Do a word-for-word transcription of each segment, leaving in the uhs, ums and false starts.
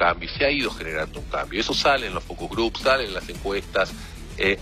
cambio, y se ha ido generando un cambio. Eso sale en los focus groups, sale en las encuestas. Eh,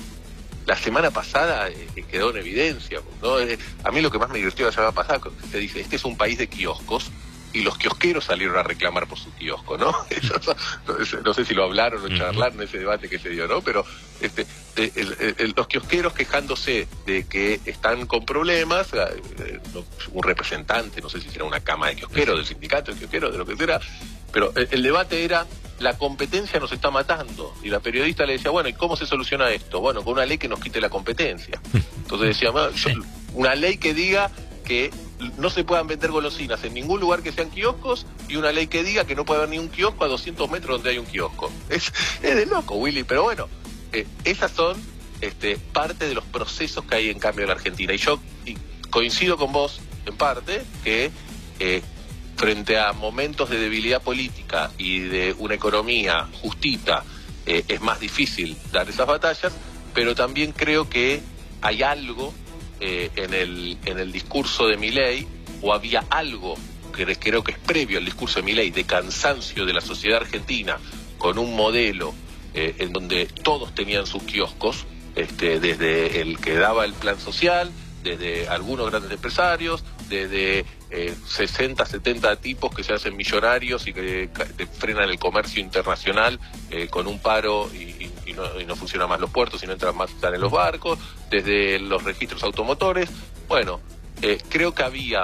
la semana pasada eh, quedó en evidencia, ¿no? Eh, a mí lo que más me divirtió la semana pasada, que se dice, este es un país de kioscos, y los kiosqueros salieron a reclamar por su kiosco, ¿no? Eso, no, no sé si lo hablaron o charlaron en ese debate que se dio, ¿no? Pero este, el, el, el, los kiosqueros quejándose de que están con problemas, eh, un representante, no sé si será una cama de kiosqueros, del sindicato de kiosqueros, de lo que sea, pero el, el debate era, la competencia nos está matando, y la periodista le decía, bueno, ¿y cómo se soluciona esto? Bueno, con una ley que nos quite la competencia. Entonces decía, bueno, yo, una ley que diga que no se puedan vender golosinas en ningún lugar que sean kioscos, y una ley que diga que no puede haber ni un kiosco a doscientos metros donde hay un kiosco. Es, es de loco, Willy, pero bueno, eh, esas son este, parte de los procesos que hay en cambio en la Argentina. Y yo y coincido con vos, en parte, que eh, frente a momentos de debilidad política y de una economía justita, eh, es más difícil dar esas batallas, pero también creo que hay algo Eh, en el en el discurso de Milei, o había algo que creo que es previo al discurso de Milei, de cansancio de la sociedad argentina con un modelo eh, en donde todos tenían sus kioscos, este, desde el que daba el plan social, desde algunos grandes empresarios, desde eh, sesenta, setenta tipos que se hacen millonarios y que, que frenan el comercio internacional eh, con un paro y, y, y, no, y no funcionan más los puertos y no entran más en los barcos, desde los registros automotores. Bueno, eh, creo que había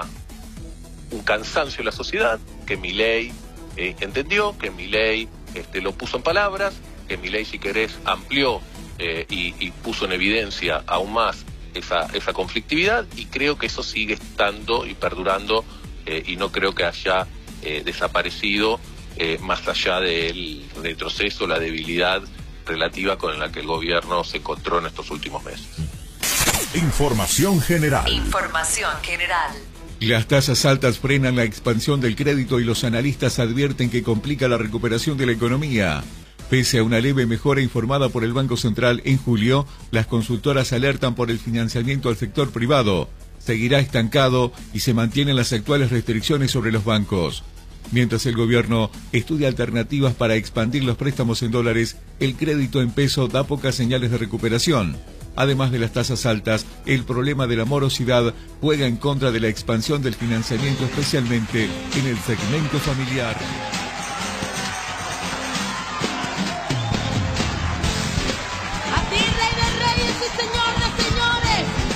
un cansancio en la sociedad que Milei eh, entendió, que Milei este, lo puso en palabras, que Milei, si querés, amplió eh, y, y puso en evidencia aún más esa, esa conflictividad, y creo que eso sigue estando y perdurando eh, y no creo que haya eh, desaparecido eh, más allá del retroceso, la debilidad relativa con la que el gobierno se encontró en estos últimos meses. Información general. Información general. Las tasas altas frenan la expansión del crédito y los analistas advierten que complica la recuperación de la economía. Pese a una leve mejora informada por el Banco Central en julio, las consultoras alertan por el financiamiento al sector privado. Seguirá estancado y se mantienen las actuales restricciones sobre los bancos. Mientras el gobierno estudia alternativas para expandir los préstamos en dólares, el crédito en peso da pocas señales de recuperación. Además de las tasas altas, el problema de la morosidad juega en contra de la expansión del financiamiento, especialmente en el segmento familiar.